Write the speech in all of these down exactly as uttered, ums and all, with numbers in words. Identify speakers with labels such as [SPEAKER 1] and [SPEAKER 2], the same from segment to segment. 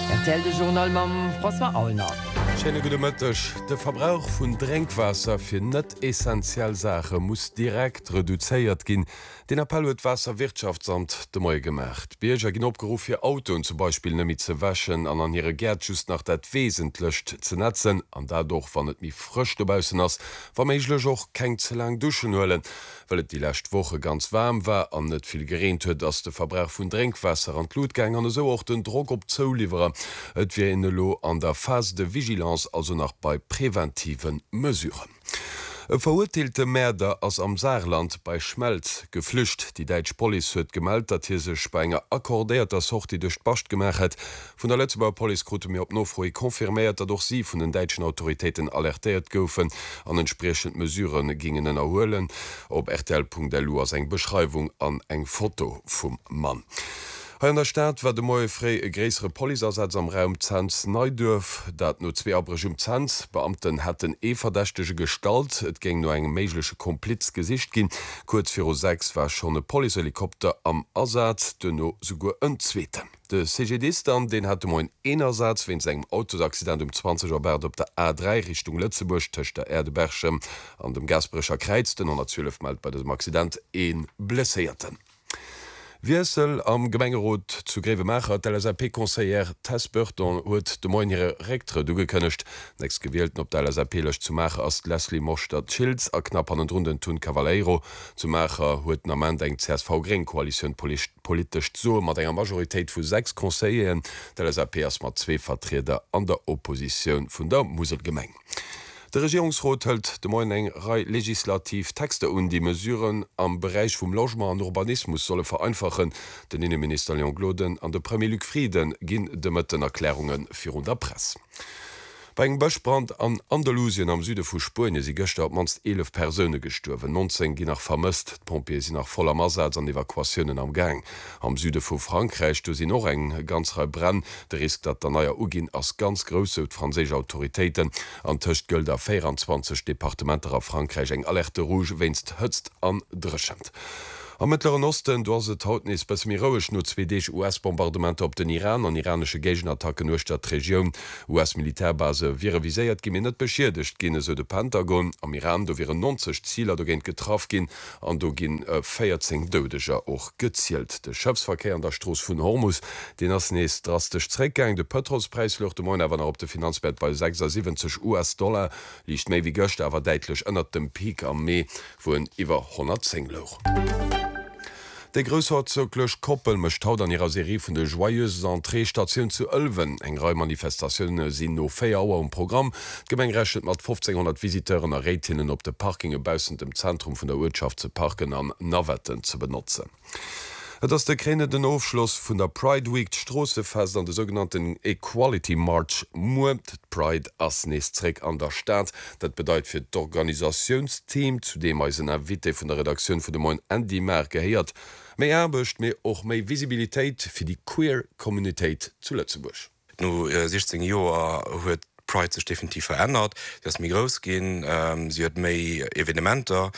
[SPEAKER 1] Erzählt de Journal mam François Allner.
[SPEAKER 2] Schöne gute Mittag. Der Verbrauch von Trinkwasser für nicht essentielle Sachen muss direkt reduziert gehen. Den Appell hat Wasserwirtschaftsamt de Moi gemacht. Bürger gehen aufgerufen, ihr Auto zum Beispiel nicht zu waschen und an ihre Gärte just nach das Wesentliche zu nutzen und dadurch, wenn es mir frisch dabei ist, wenn man auch kein zu lang duschen wollen, weil es die letzte Woche ganz warm war und nicht viel geregnet hat, dass der Verbrauch von Trinkwasser an die Lut ging und so auch den Druck auf Zulieferer. Et wie in Lo an der Phase de Vigilance, also nach bei präventiven Mesuren. E verurteilte Mörder ass am Saarland bei Schmelz geflücht. Die Deitsch Police huet gemeldet, dat hier sech bei enger akkordéierter Sorti duch Bascht gemacht hat. Von der Letzebauer Police-Groute mir op Nofroi konfirmiert, dat doch sie vun den deitschen Autoritäten alertiert goufen, an entsprechend Mesuren gingen erholen. Op R T L Punkt D L U as eng Beschreibung an eng Foto vum Mann. An der Stadt war de moie fré e gräsere Polizeieinsatz am Raum Zanz Neudurf, dat no zwei Abrech um Zanz. Beamten hatten e verdächtege Gestalt, et ging no eng meiglesche Kompliz gesicht gin. Kurz vir sechs war schon e Polizehelikopter am Ersatz, denno sogur en Zzweeten. De C G D dann den hat mo en enersatz wenn segem Autoaccident um zwanzig Uhr op der A drei Richtung Lützeburg töcht der Erdebergchem an dem Gasbrecher Kreiz den hundertzwölf Mal bei dem Accident een blesséierten. Wiesel am Gemengerot zu Grevemacher der L S P-Konseiller Tess Burton huet de moiere Rektre dugekënnecht, nächst gewählten op der L S P-lech zu Macher as Leslie Mostadt Schilz a knapp an den runden Tun Cavaleiro zu Macher huet am Mann eng C S V Green-Koalition politisch zo mat enger Majoritéit vu sechs Konseien der L S P as mat zwee Vertreter an der Opposition vun der Muselgemeng. Der Regierungsrat hält de moin eng Rei legislativ Texte un die Mesuren am Bereich vum Logement an Urbanismus solle vereinfachen. Den Innenminister Leon Gloden an der Premier Luc Frieden ginn de Mëtten Erklärungen fir der Presse. Bei eng Bëchbrand an Andalusien am Süde vu Spurne si gëcht op manst elf Persoune gestuerwen, neunzehn gin nach vermëst, Pompier sinn nach voller Massatz an Evakuatiounen am Gang. Am Süde vu Frankreich do sinn noch eng ganz rei brenn, de Risk dat der naier Ugin ass ganz grosse ut franzésche Autoritéiten an töcht gëlt der vierundzwanzig Departementer a Frankreich eng Alerte Rouge wennst hëtzt an dreschend. Am Mittleren Osten do se haututen is bes miroech no zwedeg U S-Bombardement op den Iran an iranesche Gegenattacke nur dat Regionun. U S-Militärbase wiere viséiert gi net beschierdecht ginne se de Pentagon am Iran do wiere neunzig Zieler do géint getraf gin an do ginn äh, vierzehn Doudeger och gezielt. De Schëpsverkehr an der Stroos vun Hormus, den ass nees drastisch Zréckgang de Petrolspreis lucht de Moin awer op de Finanzbett bei sechsundsiebzig US-Dollar liicht méi wie gëcht awer deitlech ënnert dem Peak am Mee wo en iwwer hundertzehn Loch. De Grosherzogklech Koppel mecht haut an ihrer Serie vun de joyeuse Entreestationun zu Ölwen. Eng Manifestationune sinn no vier Auer um Programm. Gemeng rechnet mat fünfzehnhundert Visiteuren a Rätinnen op de Parkinge bausen dem Zentrum vun der Wirtschaft ze Parken an Nawetten ze benutzen. Et ass de Kräne den Aufschloss vun der Pride Week Strossefest an de sogenannten Equality March muet Pride ass neestréck an der Stadt. Dat bedeit fir d'Organisationsteam, zu dem als en Erwitte vun der Redaktion vun de Moin Andy Mer geheiert. Mei erbecht méi och méi Visibilitéit fir die Queer Communityit zu Lützeburg.
[SPEAKER 3] No äh, sechzehn Joer huet Pride sech definitiv verändert, dats mi groß gin, ähm, sie huet méi Evenementer.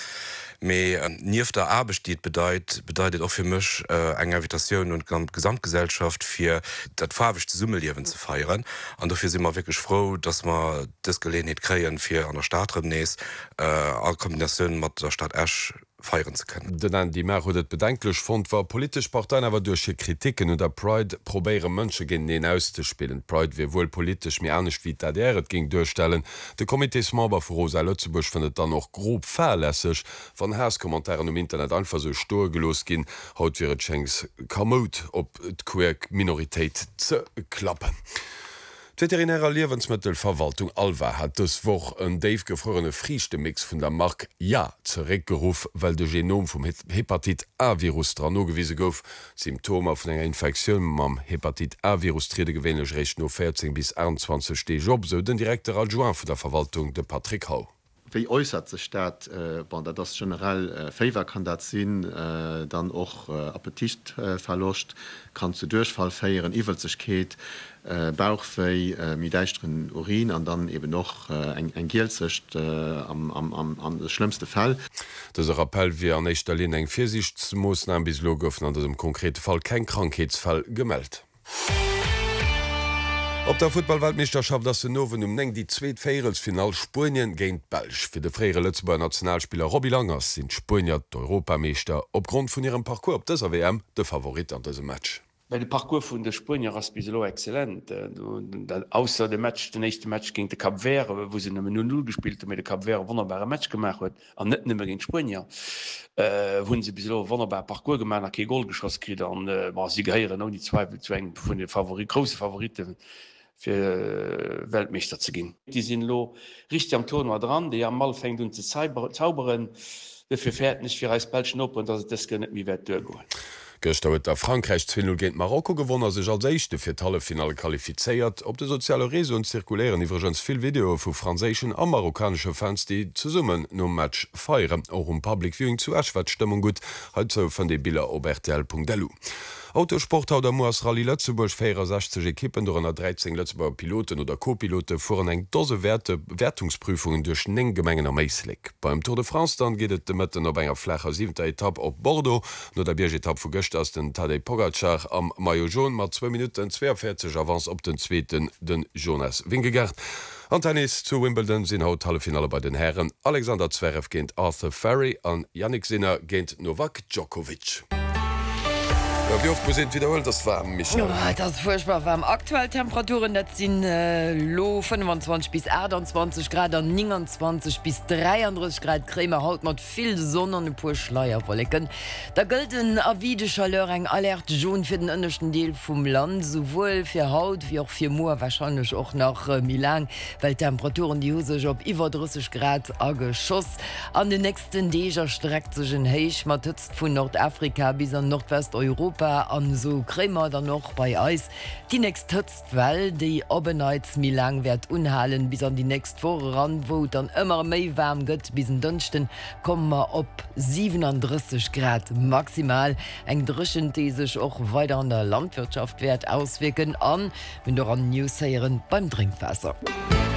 [SPEAKER 3] Me äh, nief der Arbestiet bedeit bedeutet auch für misch äh, eng Invitation und Gesamtgesellschaft für dat farwigchte Summeliewen zu feiern. Und dafür sind wir wirklich froh, dass wir das Gelegenheit kreieren für an der Stadtrebnees äh, alle Kombinationen mit der Stadt Esch feiern zu können.
[SPEAKER 2] Den die Mer huet bedenklech fand war politisch Parteien awer duche Kritiken und der Pride probéiere Mënsche gen den auszuspielen. Pride wie wohl politisch mir ernstcht wie dat deret ging durchstellen. De Komiteesmember vu Rosa Lützeburg findet dann noch grob fairlässig van Herskommentaren im Internet einfach so stor gelos gin, haut wie Schenks Kamot op et queer Minoritéit ze klappen. Veterinärer Lebensmittelverwaltung Alva hat das woch een Dave gefrorene frieschte Mix vun der Mark ja zurückgerufen, weil de Genom vom Hepatit A-Virus drangewiese gouf. Symptome von enger Infektion mam Hepatit A-Virus trede gewöhnlich recht no vierzehn bis einundzwanzig Ste Job, so den direkte Adjoint von der Verwaltung de Patrick Hau.
[SPEAKER 4] Wie äußert sich dat äh, das generell äh, Favor kann dat sinn äh, dann auch äh, Appetit äh, verlocht, kann zu Durchfall feieren, Iwelzechkeet, äh, Bauchfei, äh, mit deichtren Urin an dann eben noch äh, eng eng Gelzecht äh, am, am, am, am das schlimmste Fall.
[SPEAKER 2] Das Appell wie an nächster Linie eng Vorsichtsmaßnahmen bis Logoffen an dem konkrete Fall kein Krankheitsfall gemeldet. Op der Footballweltmeisterschaft dat se nowen um eng die zweet Féelsfinal Spien géint Belsch. Fi de frére Lëtzebauer Nationalspieler Robbie Langers sind Spanier d'Europameester opgrund vun ihrem Parcours op dëser W M de Favorit an dëse Match.
[SPEAKER 5] Bei de Parcours vun de Spanier ass biselo exzellent. Ausser de Match den nächste Match gin de Kap Vere, wo se null null gespielt, méi de Kap Vere wonnerbare Match gemacht huet an net nëmmer gin Spanier. hunn se biselo wonnerbar Parcours gemein a ke Gold geschoss krit an war si geieren an die Zweifel zu eng vun de Favorit grosse Favoriten fir Weltmeister ze ginn. Die sinn lo richtig am Ton war dran, déi am mal fängt hun ze zauberen, fir fährtnis fir als Belschen op, dat das net mi wet goen.
[SPEAKER 2] Gestauet der Frankreich zwei null géint Marokko gewonnen sech als éichte fir d'Hallefinale qualifizéiert. Op de soziale Reso und zirkulieren iwwergens vill Video vu franzéschen a marokkanesche Fans, die ze summen no Match feieren. Auch um Public Viewing zu Äschwätstimmung gut, halt zo van de Biller obertel punkt delu. Autosporthaut der Moas Rallye Lëtzeburg sechzig Ekippen do an dreizehn Lëtzebauer Piloten oder Co-Pilote fuhren eng dose Werte Wertungsprüfungen duch eng Gemengen am Meislik. Beim Tour de France dann gehtt de Mëtten op enger Flächer siebter Etapp op Bordeaux, no der Biergetapp vu Gëcht ass den Tadej Pogacar am Maillot jaune mat zwei Minuten zweiundvierzig Avance op den Zzweeten den Jonas Vingegaard. An Tennis zu Wimbledon sinn haut Hallefinale bei den Herren. Alexander Zverev géint Arthur Ferry an Yannick Sinner géint Novak Djokovic. Wie oft sind wiederholt das war Michael?
[SPEAKER 1] Ja, das furchtbar warm. Aktuell Temperaturen dat sind äh, lo fünfundzwanzig bis achtundzwanzig Grad an neunundzwanzig bis dreiunddreißig Grad Krämer haut mat viel Sonne an pur Schleierwolken. Da gelten avide Chaleur eng alert jaune für den ënnechten Deel vom Land, sowohl für Haut wie auch für Moor wahrscheinlich auch nach äh, Milan, weil Temperaturen die Hose op über dreißig Grad a Geschoss. An den nächsten Deger streckt sich in Heich mat tützt von Nordafrika bis an Nordwesteuropa an so Krämer dann noch bei Eis. Die nächst hëtzt well, déi obenneits mi lang werd unhalen bis an die nächst Woche ran, wo dann ëmmer méi warm gëtt bis en Dënchten kommmer op siebenunddreißig Grad maximal. Eng drschen die sech och weiter an der Landwirtschaft werd auswirken an, wenn du an Newsieren beim Trinkwasser.